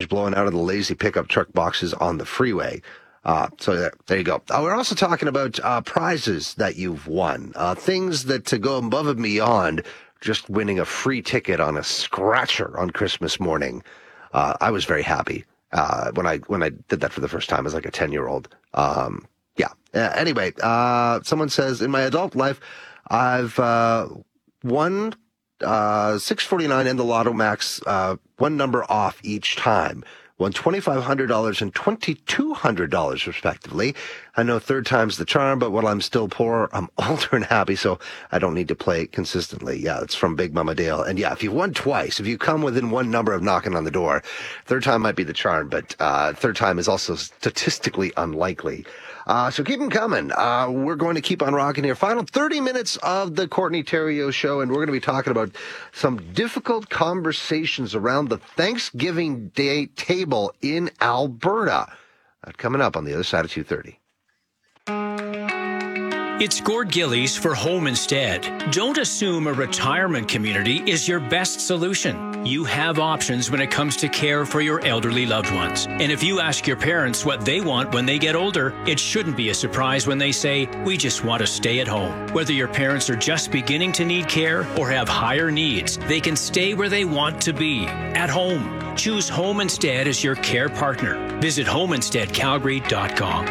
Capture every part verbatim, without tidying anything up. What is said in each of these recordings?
blowing out of the lazy pickup truck boxes on the freeway. Uh, so there, there you go. Uh, we're also talking about uh, prizes that you've won, uh, things that to go above and beyond just winning a free ticket on a scratcher on Christmas morning. Uh, I was very happy uh, when I when I did that for the first time as like a ten-year-old. Um, yeah. Uh, anyway, uh, someone says, in my adult life, I've uh, won uh, six forty-nine and the Lotto Max, uh, one number off each time. Won twenty-five hundred dollars and twenty-two hundred dollars respectively. I know third time's the charm, but while I'm still poor, I'm older and happy, so I don't need to play consistently. Yeah, it's from Big Mama Dale. And yeah, if you've won twice, if you come within one number of knocking on the door, third time might be the charm, but uh, third time is also statistically unlikely. Uh, so keep them coming. Uh, we're going to keep on rocking here. Final thirty minutes of the Courtney Theriault Show, and we're going to be talking about some difficult conversations around the Thanksgiving Day table in Alberta. Uh, coming up on the other side of two thirty. It's Gord Gillies for Home Instead. Don't assume a retirement community is your best solution. You have options when it comes to care for your elderly loved ones. And if you ask your parents what they want when they get older, it shouldn't be a surprise when they say, we just want to stay at home. Whether your parents are just beginning to need care or have higher needs, they can stay where they want to be, at home. Choose Home Instead as your care partner. Visit home instead calgary dot com.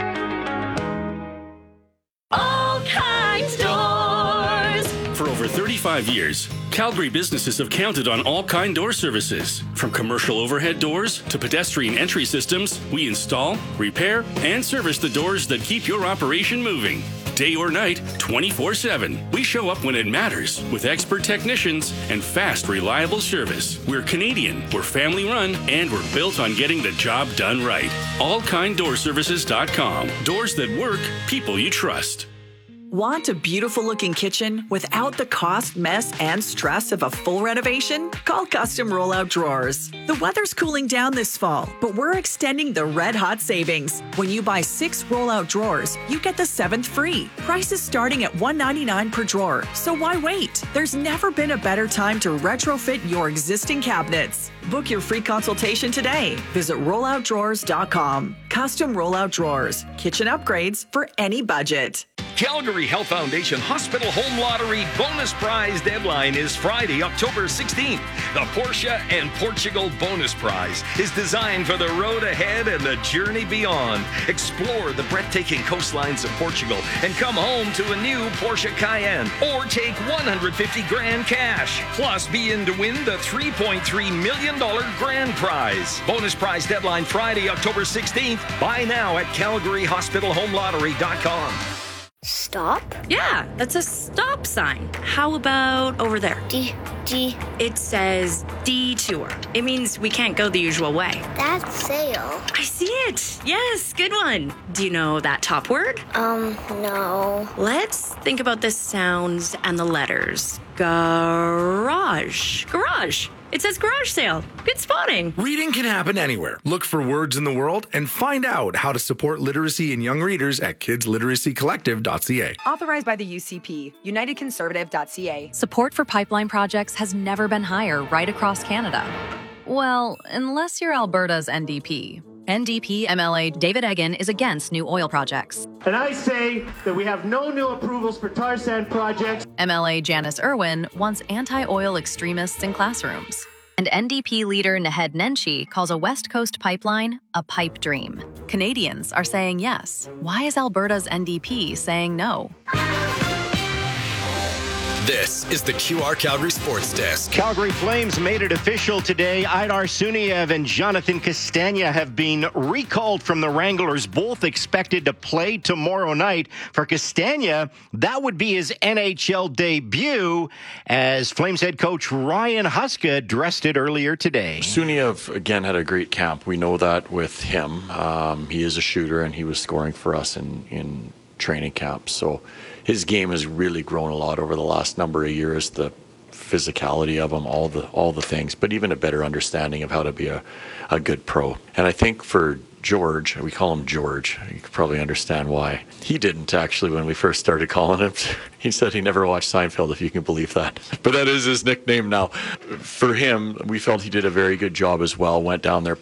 All Kinds Doors. For over thirty-five years, Calgary businesses have counted on All Kind Door services. From commercial overhead doors to pedestrian entry systems, we install, repair, and service the doors that keep your operation moving. Day or night, twenty-four seven. We show up when it matters with expert technicians and fast, reliable service. We're Canadian, we're family run, and we're built on getting the job done right. all kind door services dot com. Doors that work, people you trust. Want a beautiful looking kitchen without the cost, mess, and stress of a full renovation? Call Custom Rollout Drawers. The weather's cooling down this fall, but we're extending the red hot savings. When you buy six rollout drawers, you get the seventh free. Prices starting at one hundred ninety-nine dollars per drawer, so why wait? There's never been a better time to retrofit your existing cabinets. Book your free consultation today. Visit rollout drawers dot com. Custom Rollout Drawers. Kitchen upgrades for any budget. Calgary Health Foundation Hospital Home Lottery bonus prize deadline is Friday, October sixteenth. The Porsche and Portugal bonus prize is designed for the road ahead and the journey beyond. Explore the breathtaking coastlines of Portugal and come home to a new Porsche Cayenne or take one hundred fifty grand cash. Plus, be in to win the three point three million dollars grand prize. Bonus prize deadline Friday, October sixteenth. Buy now at calgary hospital home lottery dot com. Stop? Yeah, that's a stop sign. How about over there? D, D. It says detour. It means we can't go the usual way. That's sail. I see it. Yes, good one. Do you know that top word? Um, no. Let's think about the sounds and the letters. Garage. Garage. It says garage sale. Good spotting. Reading can happen anywhere. Look for words in the world and find out how to support literacy in young readers at kids literacy collective dot c a. Authorized by the U C P, united conservative dot c a. Support for pipeline projects has never been higher right across Canada. Well, unless you're Alberta's N D P. N D P M L A David Eggen is against new oil projects. And I say that we have no new approvals for tar sand projects. M L A Janice Irwin wants anti-oil extremists in classrooms. And N D P leader Naheed Nenshi calls a West Coast pipeline a pipe dream. Canadians are saying yes. Why is Alberta's N D P saying no? This is the Q R Calgary Sports Desk. Calgary Flames made it official today. Aidar Suniev and Jonathan Castagna have been recalled from the Wranglers, both expected to play tomorrow night. For Castagna, that would be his N H L debut, as Flames head coach Ryan Huska addressed it earlier today. Suniev, again, had a great camp. We know that with him. Um, he is a shooter, and he was scoring for us in, in training camp. So his game has really grown a lot over the last number of years, the physicality of him, all the all the things, but even a better understanding of how to be a, a good pro. And I think for George, we call him George, you could probably understand why. He didn't actually when we first started calling him. He said he never watched Seinfeld, if you can believe that. But that is his nickname now. For him, we felt he did a very good job as well, went down there,